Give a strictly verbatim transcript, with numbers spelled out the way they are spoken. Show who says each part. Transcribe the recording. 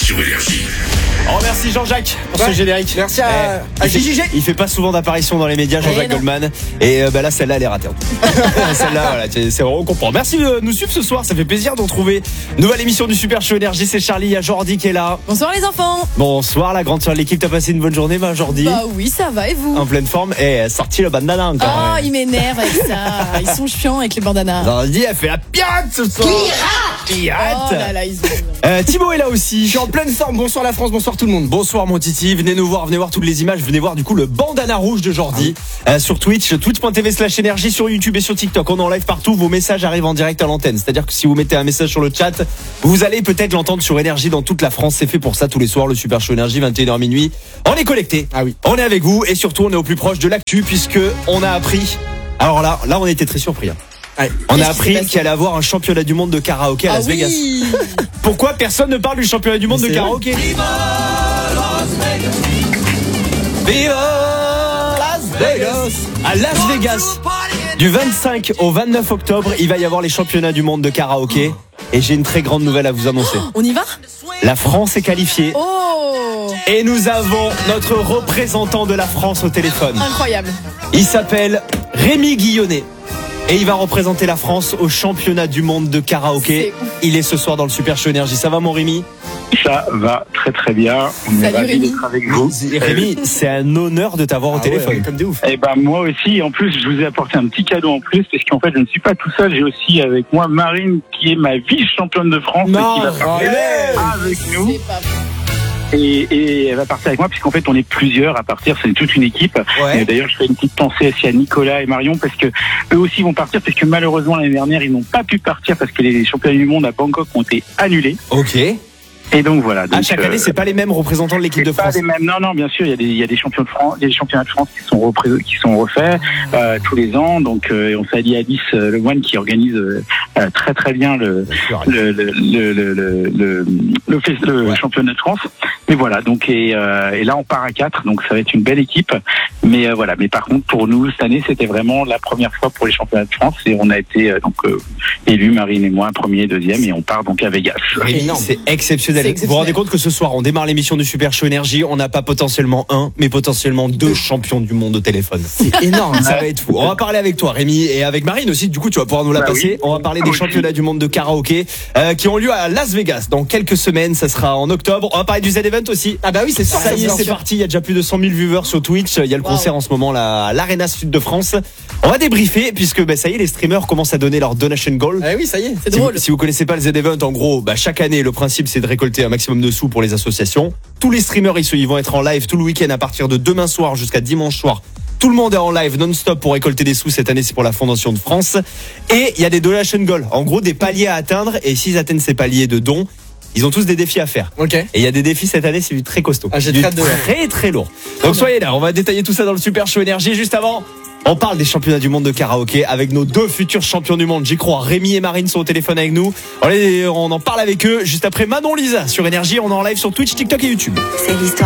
Speaker 1: sur Énergie.
Speaker 2: Oh merci Jean-Jacques pour
Speaker 3: ouais.
Speaker 2: ce générique.
Speaker 3: Merci à,
Speaker 2: eh,
Speaker 3: à
Speaker 2: J J G.
Speaker 3: Fait,
Speaker 2: il fait pas souvent d'apparition dans les médias, Jean-Jacques Goldman. Et euh, bah là celle-là elle est ratée. Celle-là voilà, c'est on comprend. Merci de nous suivre ce soir, ça fait plaisir de retrouver nouvelle émission du Super Show Énergie. C'est Charlie, il y a Jordi qui est là.
Speaker 4: Bonsoir les enfants.
Speaker 2: Bonsoir la grande soeur de l'équipe, t'as passé une bonne journée ma Jordi?
Speaker 4: Bah oui ça va et vous?
Speaker 2: En pleine forme. Et sorti le bandana encore.
Speaker 4: Oh ouais. Il m'énerve avec ça. Ils sont chiants avec les bandanas.
Speaker 2: Jordi elle fait la pirate ce soir.
Speaker 4: Pirate.
Speaker 2: Pirate.
Speaker 4: Oh là là ils ont...
Speaker 2: euh, Thibaut est là aussi.
Speaker 3: Je suis en pleine forme. Bonsoir la France, bonsoir tout le monde.
Speaker 2: Bonsoir mon Titi, venez nous voir, venez voir toutes les images, venez voir du coup le bandana rouge de Jordi ah oui. euh, sur Twitch, twitch.tv slash énergie, sur YouTube et sur TikTok. On est en live partout, vos messages arrivent en direct à l'antenne. C'est-à-dire que si vous mettez un message sur le chat, vous allez peut-être l'entendre sur Énergie dans toute la France. C'est fait pour ça tous les soirs, le Super Show Énergie, vingt et une heures minuit. On est connecté,
Speaker 3: ah oui.
Speaker 2: On est avec vous et surtout on est au plus proche de l'actu puisque on a appris. Alors là, là on était très surpris. Hein. Ouais. On a appris qu'il allait avoir un championnat du monde de karaoké à
Speaker 4: ah
Speaker 2: Las
Speaker 4: oui.
Speaker 2: Vegas. Pourquoi personne ne parle du championnat du monde de karaoké? Viva Las Vegas. Viva Las Vegas. À Las Vegas, du vingt-cinq au vingt-neuf octobre, il va y avoir les championnats du monde de karaoké. Et j'ai une très grande nouvelle à vous annoncer.
Speaker 4: Oh, on y va?
Speaker 2: La France est qualifiée.
Speaker 4: Oh.
Speaker 2: Et nous avons notre représentant de la France au téléphone.
Speaker 4: Incroyable.
Speaker 2: Il s'appelle Rémi Guillonnet. Et il va représenter la France au championnat du monde de karaoké. Il est ce soir dans le Super Show Énergie. Ça va mon Rémi?
Speaker 5: Ça va très très bien. On est ravis d'être avec vous.
Speaker 2: Rémi, c'est un honneur de t'avoir
Speaker 3: ah
Speaker 2: au téléphone.
Speaker 3: Ouais, comme des ouf.
Speaker 5: Eh ben moi aussi. En plus, je vous ai apporté un petit cadeau en plus parce qu'en fait, je ne suis pas tout seul. J'ai aussi avec moi Marine qui est ma vice-championne de France
Speaker 2: non,
Speaker 5: et qui va partir avec nous. Et, et elle va partir avec moi puisqu'en fait on est plusieurs à partir, c'est toute une équipe. Ouais. Et d'ailleurs je fais une petite pensée aussi à Nicolas et Marion parce que eux aussi vont partir parce que malheureusement l'année dernière ils n'ont pas pu partir parce que les championnats du monde à Bangkok ont été annulés.
Speaker 2: Ok.
Speaker 5: Et donc voilà. Donc,
Speaker 2: à chaque année, euh, c'est pas les mêmes représentants de l'équipe de
Speaker 5: pas
Speaker 2: France.
Speaker 5: Les mêmes. Non, non, bien sûr, il y a des, il y a des champions de France, des championnats de France qui sont repré- qui sont refaits euh, tous les ans. Donc, euh, on s'allie à Alice euh, Le Moine qui organise euh, très très bien le le le le le le, le, le, fait, le ouais. championnat de France. Mais voilà. Donc et, euh, et là, on part à quatre. Donc, ça va être une belle équipe. Mais euh, voilà. Mais par contre, pour nous cette année, c'était vraiment la première fois pour les championnats de France et on a été euh, donc euh, élus, Marine et moi, premier, deuxième, et on part donc à Vegas.
Speaker 2: Oui, c'est exceptionnel. C'est exceptionnel. Vous vous rendez compte que ce soir, on démarre l'émission du Super Show Énergie. On n'a pas potentiellement un, mais potentiellement deux champions du monde au téléphone. C'est énorme. Ça va être fou. On va parler avec toi, Rémi, et avec Marine aussi. Du coup, tu vas pouvoir nous la bah passer. Oui. On va parler des ah, championnats oui. du monde de karaoké euh, qui ont lieu à Las Vegas dans quelques semaines. Ça sera en octobre. On va parler du Z-Event aussi. Ah bah oui, c'est ça. Ça y est, c'est parti. Il y a déjà plus de cent mille viewers sur Twitch. Il y a le wow. concert en ce moment là, à l'Arena Sud de France. On va débriefer puisque bah, ça y est, les streamers commencent à donner leur donation goal.
Speaker 3: Ah oui, ça y est.
Speaker 4: C'est
Speaker 2: si
Speaker 4: drôle.
Speaker 2: Vous, si vous connaissez pas le Z-Event, en gros, bah, chaque année, le principe c'est de récolter un maximum de sous pour les associations. Tous les streamers ils, ils vont être en live tout le week-end à partir de demain soir jusqu'à dimanche soir. Tout le monde est en live non-stop pour récolter des sous. Cette année, c'est pour la Fondation de France. Et il y a des donation goals. En gros, des paliers à atteindre. Et s'ils atteignent ces paliers de dons, ils ont tous des défis à faire.
Speaker 3: Ok.
Speaker 2: Et il y a des défis cette année, c'est du très costaud.
Speaker 3: Ah, j'ai
Speaker 2: du
Speaker 3: très de
Speaker 2: très très lourd. Donc soyez là, on va détailler tout ça dans le Super Show Énergie. Juste avant, on parle des championnats du monde de karaoké avec nos deux futurs champions du monde. J'y crois. Rémi et Marine sont au téléphone avec nous. On en parle avec eux juste après Manon Lisa sur Énergie. On est en live sur Twitch, TikTok et YouTube.
Speaker 6: C'est l'histoire.